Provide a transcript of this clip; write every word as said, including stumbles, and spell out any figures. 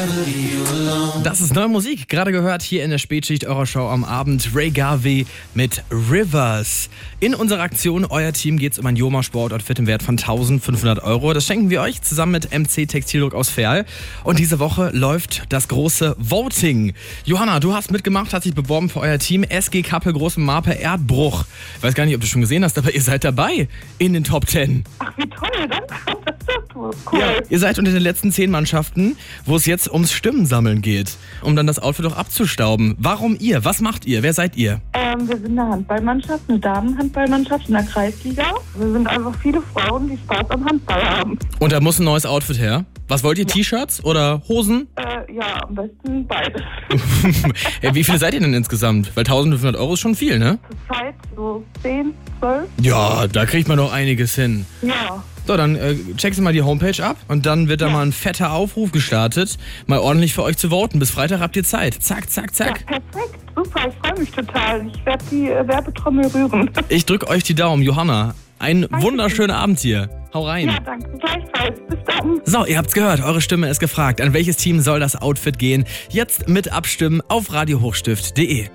Das ist neue Musik, gerade gehört hier in der Spätschicht eurer Show am Abend. Ray Garvey mit Rivers. In unserer Aktion Euer Team geht es um ein Joma-Sportoutfit im Wert von eintausendfünfhundert Euro. Das schenken wir euch zusammen mit M C Textildruck aus Verl. Und diese Woche läuft das große Voting. Johanna, du hast mitgemacht, hast dich beworben für euer Team S G Kappel Große Marpe Erdbruch. Ich weiß gar nicht, ob du schon gesehen hast, aber ihr seid dabei in den Top Ten. Ach, wie toll, danke. Das ist doch cool. Ja, ihr seid unter den letzten zehn Mannschaften, wo es jetzt ums Stimmensammeln geht, um dann das Outfit auch abzustauben. Warum ihr? Was macht ihr? Wer seid ihr? Ähm, wir sind eine Handballmannschaft, eine Damenhandballmannschaft in der Kreisliga. Wir sind einfach viele Frauen, die Spaß am Handball haben. Und da muss ein neues Outfit her. Was wollt ihr? Ja. T-Shirts oder Hosen? Äh, ja, am besten beides. Ja, wie viele seid ihr denn insgesamt? Weil eintausendfünfhundert Euro ist schon viel, ne? Zur Zeit so zehn, zwölf. Ja, da kriegt man doch einiges hin. Ja. So, dann äh, checkst du mal die Homepage ab und dann wird da ja. mal ein fetter Aufruf gestartet, mal ordentlich für euch zu voten. Bis Freitag habt ihr Zeit. Zack, zack, zack. Ja, perfekt. Super, ich freue mich total. Ich werde die äh, Werbetrommel rühren. Ich drück euch die Daumen, Johanna. Ein danke. Wunderschönen Abend hier. Hau rein. Ja, danke. Gleichfalls. Bis dann. So, ihr habt's gehört. Eure Stimme ist gefragt. An welches Team soll das Outfit gehen? Jetzt mit abstimmen auf radio hochstift punkt de.